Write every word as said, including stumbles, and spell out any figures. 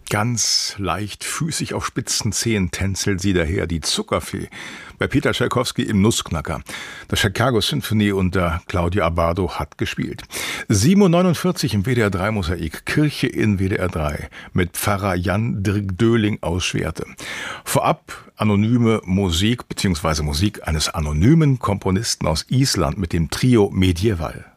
Ganz leichtfüßig auf spitzen Zehen tänzelt sie daher, die Zuckerfee, bei Peter Tschaikowski im Nussknacker. Das Chicago Symphony unter Claudio Abbado hat gespielt. sieben Uhr neunundvierzig im W D R drei Mosaik, Kirche in W D R drei, mit Pfarrer Jan Dirk Döling aus Schwerte. Vorab anonyme Musik bzw. Musik eines anonymen Komponisten aus Island mit dem Trio Medieval.